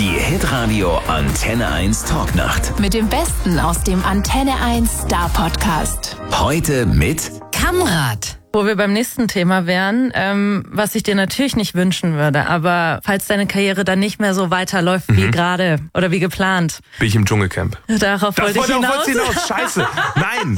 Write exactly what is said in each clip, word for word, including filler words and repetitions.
Die Hitradio Antenne eins Talknacht. Mit dem Besten aus dem Antenne eins Star Podcast. Heute mit Kamrat. Wo wir beim nächsten Thema wären, ähm, was ich dir natürlich nicht wünschen würde, aber falls deine Karriere dann nicht mehr so weiterläuft mhm. wie gerade oder wie geplant. Bin ich im Dschungelcamp. Darauf wollte ich hinaus. hinaus. Scheiße, nein.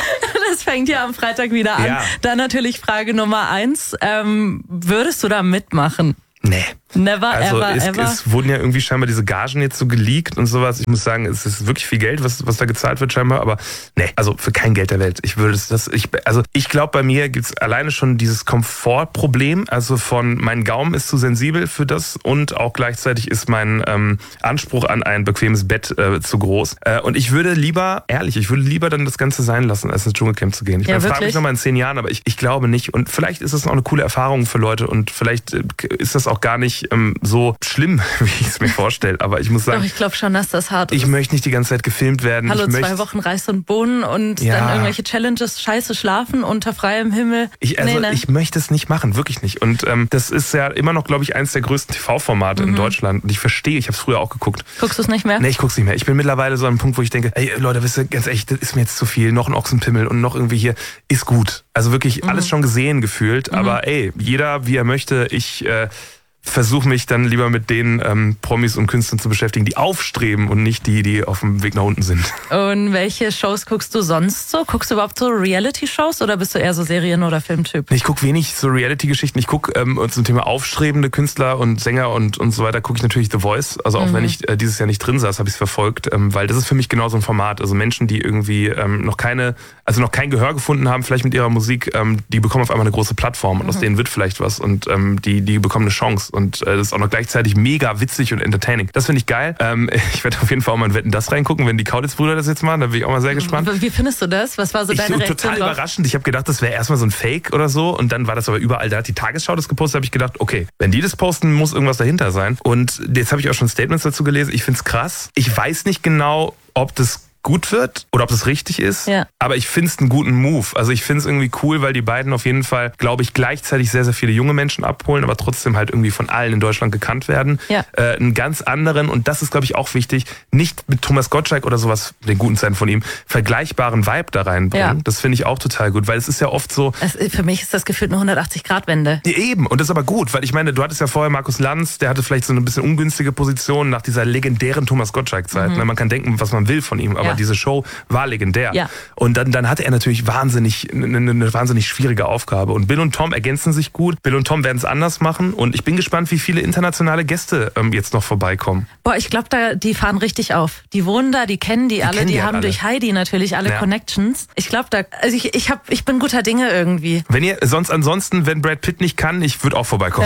Das fängt ja am Freitag wieder an. Ja. Dann natürlich Frage Nummer eins, ähm, würdest du da mitmachen? Nee. Never, also ever, es, ever. es wurden ja irgendwie scheinbar diese Gagen jetzt so geleakt und sowas. Ich muss sagen, es ist wirklich viel Geld, was, was da gezahlt wird scheinbar. Aber nee, also für kein Geld der Welt. Ich würde das, ich, also ich glaube, bei mir gibt's alleine schon dieses Komfortproblem. Also von, mein Gaumen ist zu sensibel für das und auch gleichzeitig ist mein ähm, Anspruch an ein bequemes Bett äh, zu groß. Äh, und ich würde lieber, ehrlich, ich würde lieber dann das Ganze sein lassen, als ins Dschungelcamp zu gehen. Ich ja, frage mich nochmal in zehn Jahren, aber ich, ich glaube nicht. Und vielleicht ist das auch eine coole Erfahrung für Leute und vielleicht äh, ist das auch gar nicht ähm, so schlimm, wie ich es mir vorstelle. Aber ich muss sagen, doch, ich glaube schon, dass das hart ich ist. möchte nicht die ganze Zeit gefilmt werden. Hallo, ich zwei möchte, Wochen Reis und Bohnen und Ja. dann irgendwelche Challenges, scheiße schlafen unter freiem Himmel. Ich, also nee, ne? ich möchte es nicht machen, wirklich nicht. Und ähm, das ist ja immer noch, glaube ich, eines der größten T V-Formate Mhm. in Deutschland. Und ich verstehe, ich habe es früher auch geguckt. Guckst du es nicht mehr? Nee, ich guck's nicht mehr. Ich bin mittlerweile so an einem Punkt, wo ich denke, ey Leute, wisst ihr, ganz ehrlich, das ist mir jetzt zu viel. Noch ein Ochsenpimmel und noch irgendwie hier ist gut. Also wirklich Mhm. alles schon gesehen gefühlt. Mhm. Aber ey, jeder wie er möchte. Ich äh, versuche mich dann lieber mit den ähm, Promis und Künstlern zu beschäftigen, die aufstreben und nicht die, die auf dem Weg nach unten sind. Und welche Shows guckst du sonst so? Guckst du überhaupt so Reality-Shows oder bist du eher so Serien- oder Filmtyp? Ich gucke wenig so Reality-Geschichten. Ich gucke ähm, zum Thema aufstrebende Künstler und Sänger und und so weiter, gucke ich natürlich The Voice. Also auch Mhm. wenn ich äh, dieses Jahr nicht drin saß, habe ich es verfolgt, ähm, weil das ist für mich genau so ein Format. Also Menschen, die irgendwie ähm, noch keine, also noch kein Gehör gefunden haben, vielleicht mit ihrer Musik, ähm, die bekommen auf einmal eine große Plattform und Mhm. aus denen wird vielleicht was und ähm, die die bekommen eine Chance und äh, das ist auch noch gleichzeitig mega witzig und entertaining. Das finde ich geil. Ähm, ich werde auf jeden Fall auch mal in Wetten, das reingucken, wenn die Kaulitz-Brüder das jetzt machen. Da bin ich auch mal sehr gespannt. Wie findest du das? Was war so Ich, deine Reaktion total drauf? überraschend. Ich habe gedacht, das wäre erstmal so ein Fake oder so. Und dann war das aber überall. Da hat die Tagesschau das gepostet. Habe ich gedacht, okay, wenn die das posten, muss irgendwas dahinter sein. Und jetzt habe ich auch schon Statements dazu gelesen. Ich finde es krass. Ich weiß nicht genau, ob das gut wird oder ob das richtig ist. Ja. Aber ich finde es einen guten Move. Also ich finde es irgendwie cool, weil die beiden auf jeden Fall, glaube ich, gleichzeitig sehr, sehr viele junge Menschen abholen, aber trotzdem halt irgendwie von allen in Deutschland gekannt werden. Ja. Äh, einen ganz anderen, und das ist, glaube ich, auch wichtig, nicht mit Thomas Gottschalk oder sowas, den guten Zeiten von ihm, vergleichbaren Vibe da reinbringen. Ja. Das finde ich auch total gut, weil es ist ja oft so, Es, für mich ist das gefühlt eine hundertachtzig-Grad-Wende. ja, eben, und das ist aber gut, weil ich meine, du hattest ja vorher Markus Lanz, der hatte vielleicht so eine bisschen ungünstige Position nach dieser legendären Thomas Gottschalk-Zeit. Mhm. Man kann denken, was man will von ihm, aber Ja. diese Show war legendär. Ja. Und dann, dann hatte er natürlich wahnsinnig eine, eine wahnsinnig schwierige Aufgabe. Und Bill und Tom ergänzen sich gut. Bill und Tom werden es anders machen. Und ich bin gespannt, wie viele internationale Gäste ähm, jetzt noch vorbeikommen. Boah, ich glaube, da die fahren richtig auf. Die wohnen da, die kennen die, alle, kennen die, die halt haben alle. durch Heidi natürlich alle Ja. Connections. Ich glaube, da, also ich, ich hab, ich bin guter Dinge irgendwie. Wenn ihr sonst ansonsten, wenn Brad Pitt nicht kann, ich würde auch vorbeikommen.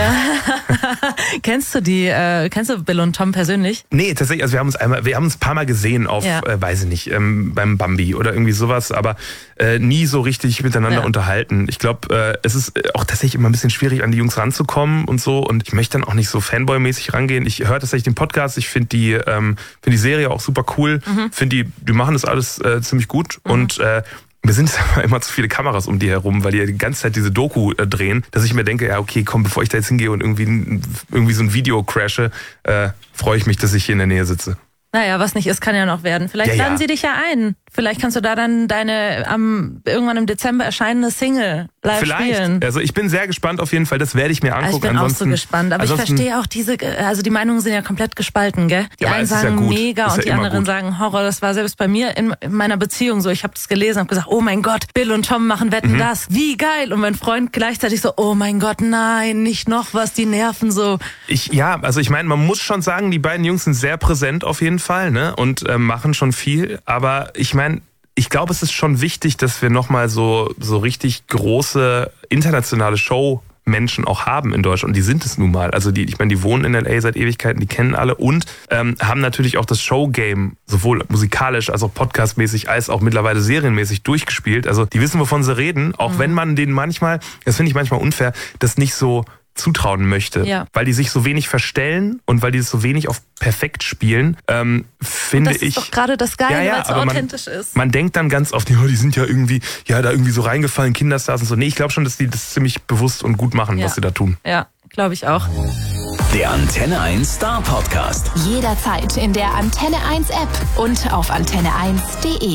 Kennst du die, äh, kennst du Bill und Tom persönlich? Nee, tatsächlich, also wir haben uns einmal, wir haben uns ein paar Mal gesehen auf, Ja. äh, weiß ich nicht, ähm, beim Bambi oder irgendwie sowas, aber äh, nie so richtig miteinander Ja. unterhalten. Ich glaube, äh, es ist äh, auch tatsächlich immer ein bisschen schwierig, an die Jungs ranzukommen und so, und ich möchte dann auch nicht so Fanboy-mäßig rangehen. Ich höre tatsächlich den Podcast, ich finde die, ähm, finde die Serie auch super cool, Mhm. finde die, die machen das alles äh, ziemlich gut und äh, mir sind aber immer zu viele Kameras um die herum, weil die ja die ganze Zeit diese Doku äh, drehen, dass ich mir denke, ja okay, komm, bevor ich da jetzt hingehe und irgendwie, irgendwie so ein Video crashe, äh, freue ich mich, dass ich hier in der Nähe sitze. Naja, was nicht ist, kann ja noch werden. Vielleicht Ja, ja. laden sie dich ja ein. Vielleicht kannst du da dann deine am irgendwann im Dezember erscheinende Single live Vielleicht. spielen. Also ich bin sehr gespannt auf jeden Fall, das werde ich mir Also ich angucken. bin auch so ansonsten, gespannt, aber ich ansonsten- verstehe auch diese, also die Meinungen sind ja komplett gespalten, gell? Die Ja, aber einen es ist ja sagen gut. mega Ist und ja die immer anderen gut. sagen Horror. Das war selbst bei mir in, in meiner Beziehung so. Ich habe das gelesen, habe gesagt, oh mein Gott, Bill und Tom machen Wetten Mhm. das, wie geil. Und mein Freund gleichzeitig so, oh mein Gott, nein, nicht noch was, die nerven so. Ich, ja, also ich meine, man muss schon sagen, die beiden Jungs sind sehr präsent auf jeden Fall, ne? Und äh, machen schon viel. Aber ich meine, ich glaube, es ist schon wichtig, dass wir nochmal so, so richtig große internationale Show Menschen auch haben in Deutschland. Und die sind es nun mal. Also die, ich meine, die wohnen in L A seit Ewigkeiten, die kennen alle und ähm, haben natürlich auch das Showgame sowohl musikalisch als auch podcastmäßig als auch mittlerweile serienmäßig durchgespielt. Also die wissen, wovon sie reden, auch mhm. wenn man denen manchmal, das finde ich manchmal unfair, das nicht so zutrauen möchte, ja. weil die sich so wenig verstellen und weil die es so wenig auf perfekt spielen, ähm, finde das ist ich... doch gerade das Geile, ja, ja, weil es so aber authentisch man, ist. Man denkt dann ganz oft, ja, die sind ja irgendwie, ja, da irgendwie so reingefallen, Kinderstars und so. Nee, ich glaube schon, dass die das ziemlich bewusst und gut machen, ja. was sie da tun. Ja, glaube ich auch. Der Antenne eins Star Podcast. Jederzeit in der Antenne eins App und auf antenne eins punkt de.